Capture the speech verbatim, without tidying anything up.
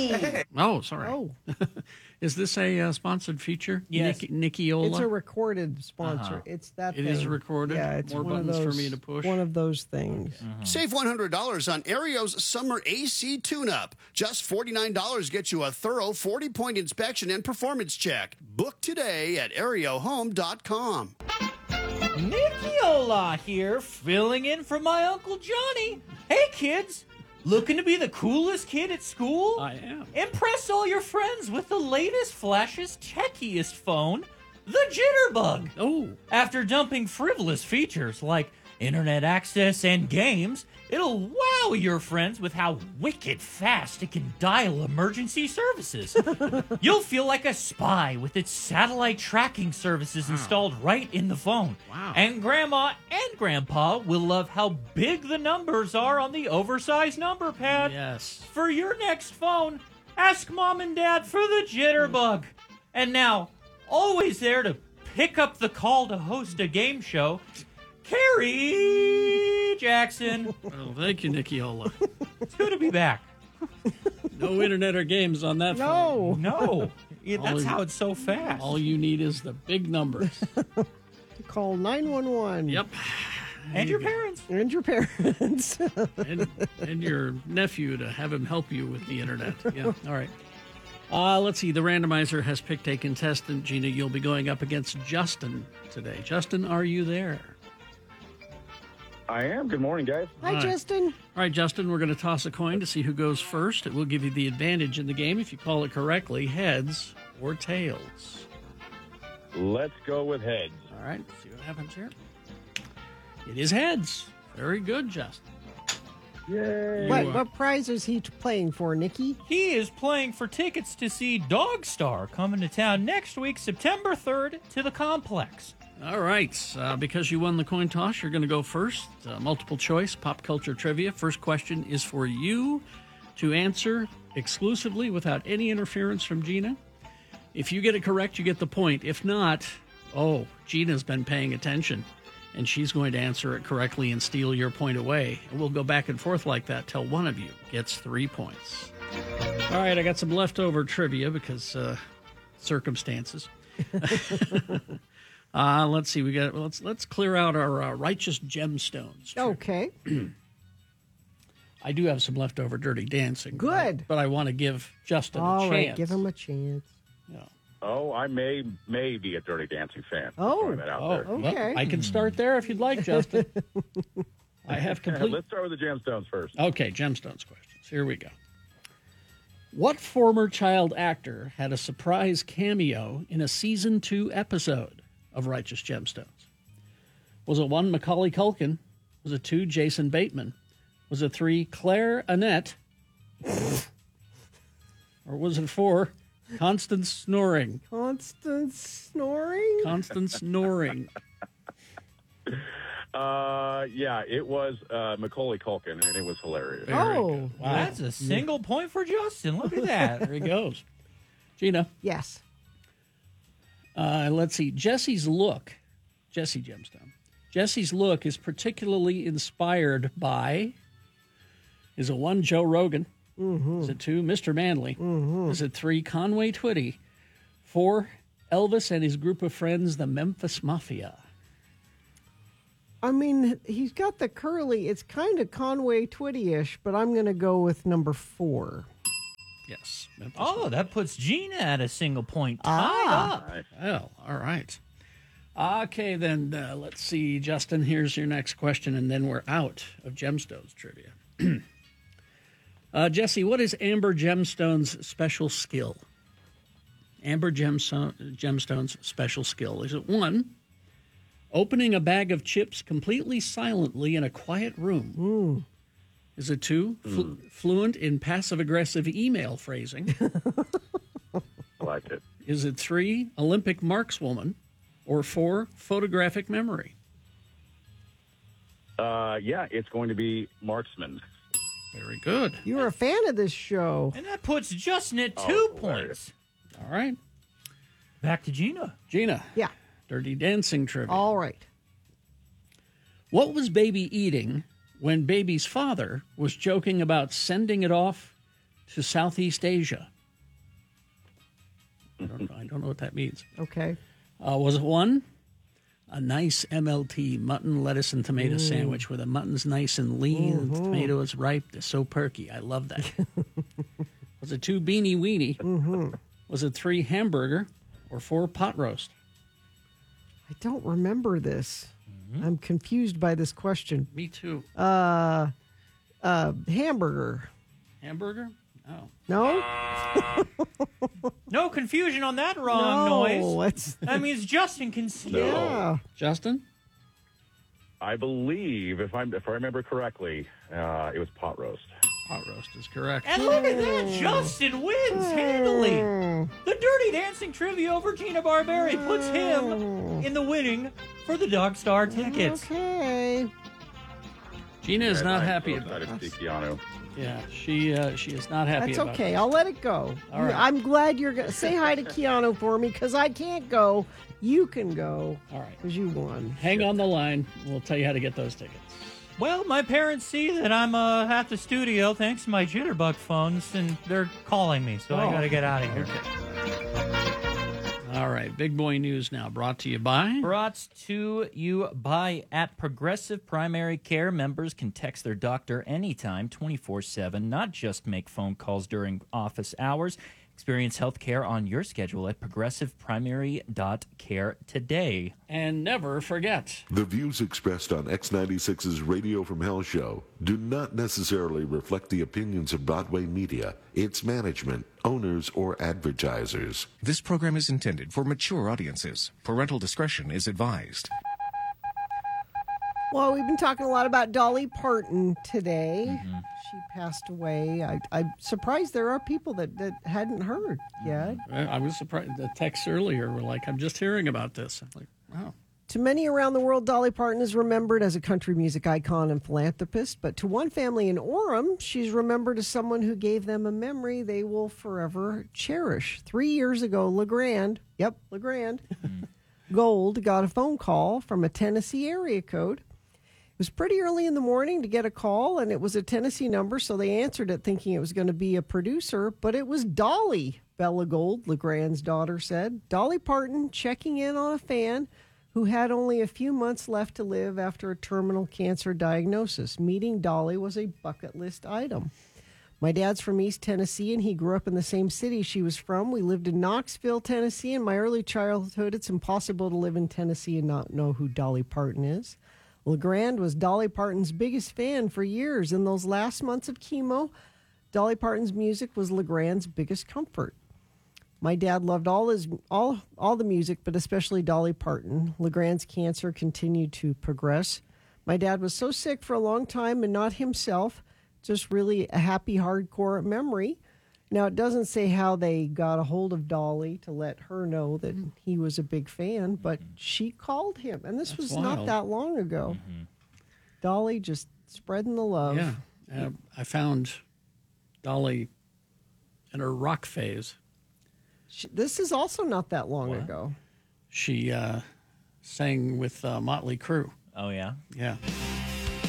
Hey. Oh, sorry. Oh. Is this a uh, sponsored feature? Yes. Nick, Nickiola? It's a recorded sponsor. Uh-huh. It's that It thing. is recorded? Yeah, it's More one of buttons for those, me to push? One of those things. Okay. Mm-hmm. Save one hundred dollars on Aereo's summer A C tune-up. Just forty-nine dollars gets you a thorough forty-point inspection and performance check. Book today at aereo home dot com. Nickiola here, filling in for my Uncle Johnny. Hey, kids. Looking to be the coolest kid at school? I am. Impress all your friends with the latest, flashiest, techiest phone, the Jitterbug. Oh. After dumping frivolous features like internet access and games, it'll wow your friends with how wicked fast it can dial emergency services. You'll feel like a spy with its satellite tracking services wow. installed right in the phone. Wow. And Grandma and Grandpa will love how big the numbers are on the oversized number pad. Yes. For your next phone, ask Mom and Dad for the Jitterbug. And now, always there to pick up the call to host a game show, Carrie Jackson. Well, thank you, Nickiola. It's good to be back. No internet or games on that No. phone. No. Yeah, All that's you- how it's so fast. All you need is the big numbers. Call nine one one. Yep. And your parents. And your parents. and, and your nephew to have him help you with the internet. Yeah. All right. Uh, let's see. The randomizer has picked a contestant. Gina, you'll be going up against Justin today. Justin, are you there? I am. Good morning, guys. Hi, Hi. Justin. All right, Justin, we're going to toss a coin to see who goes first. It will give you the advantage in the game if you call it correctly, heads or tails. Let's go with heads. All right, let's see what happens here. It is heads. Very good, Justin. Yay. What, are- what prize is he t- playing for, Nikki? He is playing for tickets to see Dog Star coming to town next week, September third, to the Complex. All right, uh, because you won the coin toss, you're going to go first. Uh, multiple choice, pop culture trivia. First question is for you to answer exclusively without any interference from Gina. If you get it correct, you get the point. If not, oh, Gina's been paying attention, and she's going to answer it correctly and steal your point away. And we'll go back and forth like that till one of you gets three points. All right, I got some leftover trivia because uh, circumstances. Uh, let's see. We got. Let's let's clear out our uh, righteous gemstones. Okay. I do have some leftover dirty dancing. Good. But, but I want to give Justin All a chance. right, give him a chance. Yeah. Oh, I may may be a Dirty Dancing fan. Oh. Throwing that out Oh, there. well, Okay. I can start there if you'd like, Justin. I have complete. Let's start with the gemstones first. Okay, gemstones questions. Here we go. What former child actor had a surprise cameo in a season two episode of Righteous Gemstones? Was it one, Macaulay Culkin? Was it two, Jason Bateman? Was it three, Claire Annette? Or was it four, Constance Snoring? Constant snoring? Constance Snoring. Uh, yeah, it was uh, Macaulay Culkin, and it was hilarious. Very Oh. good. Wow. That's a single point for Justin. Look at that. There he goes. Gina, Yes. uh, let's see. Jesse's look, Jesse Gemstone. Jesse's look is particularly inspired by, is it one, Joe Rogan? Mm-hmm. Is it two, Mister Manley? Mm-hmm. Is it three, Conway Twitty? Four, Elvis and his group of friends, the Memphis Mafia? I mean, he's got the curly. It's kind of Conway Twitty-ish, but I'm going to go with number four. Yes. Memphis Oh, that puts Gina at a single point. Tied Ah. up. Mafia. Well, all right. Okay, then uh, let's see. Justin, here's your next question, and then we're out of Gemstones trivia. uh, Jesse, what is Amber Gemstone's special skill? Amber Gemstone, Gemstone's special skill. Is it one, opening a bag of chips completely silently in a quiet room? Mm. Is it two, flu- fluent in passive-aggressive email phrasing? I like it. Is it three, Olympic markswoman? Or four, photographic memory? Uh, yeah, it's going to be Marksman. Very good. You were a fan of this show. And that puts Justin at two Oh, points. All right. Back to Gina. Gina. Yeah. Dirty Dancing trivia. All right. What was Baby eating when Baby's father was joking about sending it off to Southeast Asia. I don't know, I don't know what that means. Okay. Uh, was it one? A nice M L T, mutton, lettuce, and tomato Mm. sandwich where the mutton's nice and lean and the Mm-hmm. tomato is ripe. They're so perky. I love that. Was it two, beanie weenie? Mm-hmm. Was it three, hamburger? Or four, pot roast? I don't remember this. Mm-hmm. I'm confused by this question. Me too. Uh, uh, hamburger. Hamburger? Oh. No? No confusion on that wrong no, noise. it's That means Justin can see. yeah. Justin? I believe, if I if I remember correctly, uh, it was pot roast. Pot roast is correct. And look at that, Justin wins handily. Mm. The Dirty Dancing trivia over Gina Barberi puts him in the winning for the Dog Star tickets. Okay. Gina is And not I'm happy so about excited it. to see Keanu. Yeah, she uh, she is not happy That's about okay. it. I'll let it go. All right. I'm glad you're going to say hi to Keanu for me because I can't go. You can go All right. because you won. Hang on the line. We'll tell you how to get those tickets. Well, my parents see that I'm uh, at the studio thanks to my Jitterbug phones, and they're calling me, so I Oh. got to get out of here. All right, big boy news now, brought to you by. Brought to you by at Progressive Primary Care. Members can text their doctor anytime, twenty-four seven, not just make phone calls during office hours. Experience health care on your schedule at progressive primary dot care today. And never forget. The views expressed on X ninety-six's Radio from Hell show do not necessarily reflect the opinions of Broadway Media, its management, owners, or advertisers. This program is intended for mature audiences. Parental discretion is advised. Well, we've been talking a lot about Dolly Parton today. Mm-hmm. She passed away. I, I'm surprised there are people that, that hadn't heard yet. I was surprised. The texts earlier were like, I'm just hearing about this. I'm like, wow. To many around the world, Dolly Parton is remembered as a country music icon and philanthropist. But to one family in Orem, she's remembered as someone who gave them a memory they will forever cherish. Three years ago, LeGrand, yep, LeGrand, Gold got a phone call from a Tennessee area code. It was pretty early in the morning to get a call, and it was a Tennessee number, so they answered it thinking it was going to be a producer, but it was Dolly, Bella Gold, LeGrand's daughter, said. Dolly Parton checking in on a fan who had only a few months left to live after a terminal cancer diagnosis. Meeting Dolly was a bucket list item. My dad's from East Tennessee, and he grew up in the same city she was from. We lived in Knoxville, Tennessee. In my early childhood, it's impossible to live in Tennessee and not know who Dolly Parton is. LeGrand was Dolly Parton's biggest fan for years. In those last months of chemo, Dolly Parton's music was LeGrand's biggest comfort. My dad loved all his all all the music, but especially Dolly Parton. LeGrand's cancer continued to progress. My dad was so sick for a long time and not himself, just really a happy, hardcore memory. Now, it doesn't say how they got a hold of Dolly to let her know that he was a big fan, but she called him, and this That's was not wild. that long ago. Dolly just spreading the love. Yeah. Uh, I found Dolly in her rock phase. She, this is also not that long ago. She uh, sang with uh, Motley Crue. Oh, yeah? Yeah.